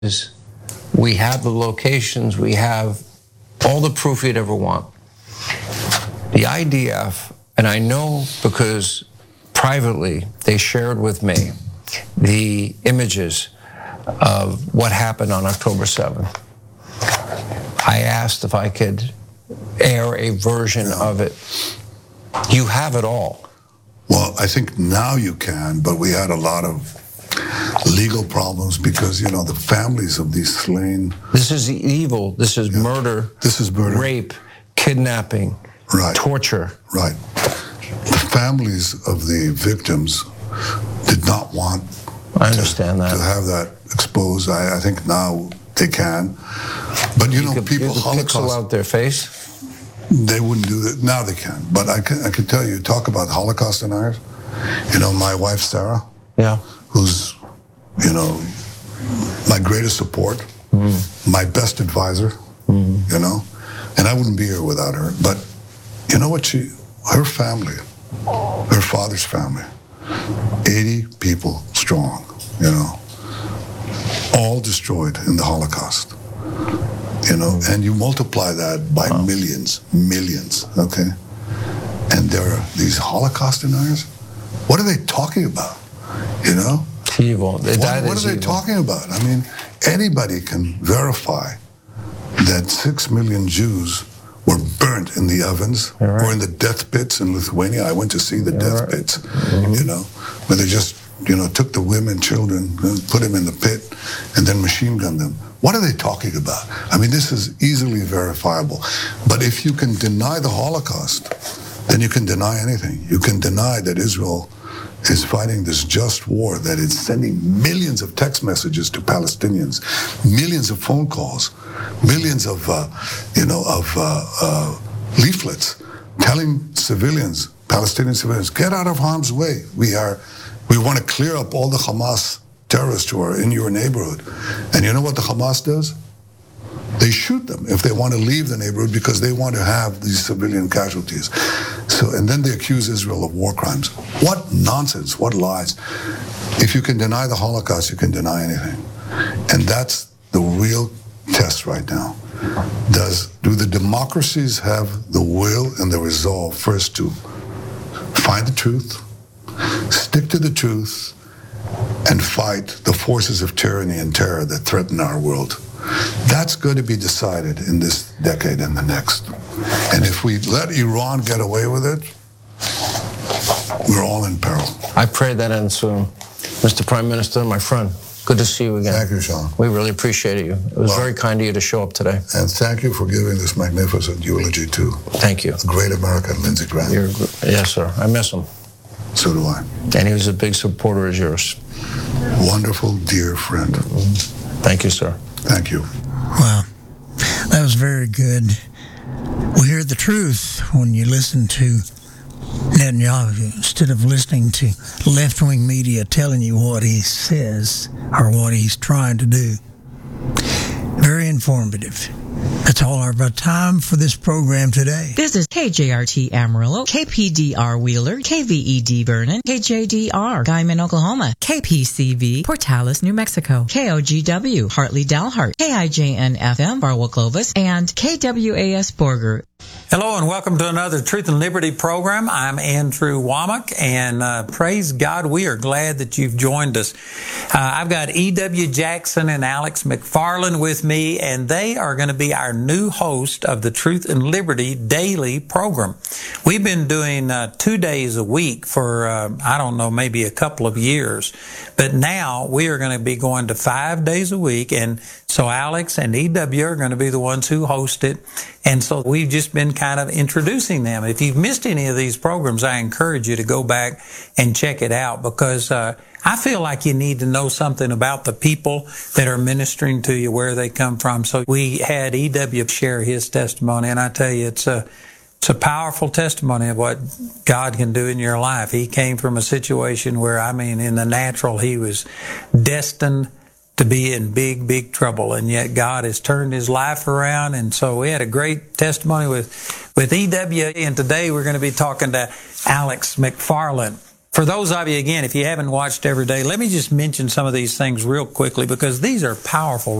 We have the locations, we have all the proof you'd ever want. The IDF, and I know because privately they shared with me the images of what happened on October 7th. I asked if I could air a version of it. You have it all. Well, I think now you can, but we had a lot of legal problems because, the families of these slain. This is evil. This is murder. This is murder. Rape, kidnapping, torture. Right. The families of the victims did not want I understand that. to have that exposed. I think now they can. But, people Holocaust pixel out their face. They wouldn't do that. Now they can. But I can tell you, talk about Holocaust deniers. My wife, Sarah, who's, my greatest support, my best advisor, and I wouldn't be here without her. But you know what? Her family, her father's family, 80 people strong, all destroyed in the Holocaust. And you multiply that by millions, okay? And there are these Holocaust deniers. What are they talking about? It's evil. What are they talking about? I mean, anybody can verify that 6 million Jews were burnt in the ovens or in the death pits in Lithuania. I went to see the death pits, where they just, took the women, children, and put them in the pit and then machine gunned them. What are they talking about? I mean, this is easily verifiable. But if you can deny the Holocaust, then you can deny anything. You can deny that Israel is fighting this just war, that it's sending millions of text messages to Palestinians, millions of phone calls, millions of, leaflets telling civilians, Palestinian civilians, get out of harm's way. We want to clear up all the Hamas terrorists who are in your neighborhood. And you know what the Hamas does? They shoot them if they want to leave the neighborhood because they want to have these civilian casualties. And then they accuse Israel of war crimes. What nonsense, what lies. If you can deny the Holocaust, you can deny anything. And that's the real test right now. Do the democracies have the will and the resolve first to find the truth, stick to the truth, and fight the forces of tyranny and terror that threaten our world? That's going to be decided in this decade and the next. And if we let Iran get away with it, we're all in peril. I pray that ends soon. Mr. Prime Minister, my friend, good to see you again. Thank you, Sean. We really appreciated you. It was very kind of you to show up today. And thank you for giving this magnificent eulogy to Thank you. the great American Lindsey Graham. Yes, sir. I miss him. So do I. And he was a big supporter of yours. Wonderful, dear friend. Thank you, sir. Thank you. Wow. That was very good. We hear the truth when you listen to Netanyahu instead of listening to left-wing media telling you what he says or what he's trying to do. Very informative. That's all our time for this program today. This is KJRT Amarillo, KPDR Wheeler, KVED Vernon, KJDR Guyman, Oklahoma, KPCV Portales, New Mexico, KOGW Hartley, Dalhart, KIJN FM Barwell, Clovis, and KWAS Borger. Hello and welcome to another Truth and Liberty program. I'm Andrew Womack, and praise God, we are glad that you've joined us. I've got E.W. Jackson and Alex McFarland with me, and they are going to be our new host of the Truth and Liberty daily program. We've been doing 2 days a week for, maybe a couple of years, but now we are going to be going to 5 days a week, and so Alex and E.W. are going to be the ones who host it. And so we've just been kind of introducing them. If you've missed any of these programs, I encourage you to go back and check it out because I feel like you need to know something about the people that are ministering to you, where they come from. So we had E.W. share his testimony, and I tell you, it's a powerful testimony of what God can do in your life. He came from a situation where, in the natural, he was destined to be in big, big trouble, and yet God has turned his life around. And so we had a great testimony with E.W., and today we're going to be talking to Alex McFarland. For those of you, again, if you haven't watched Every Day, let me just mention some of these things real quickly because these are powerful